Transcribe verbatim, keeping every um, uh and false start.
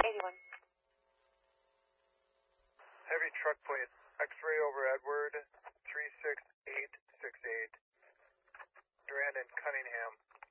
eighty-one. Heavy truck plate, X-ray over Edward, three six eight six eight. Durand and Cunningham.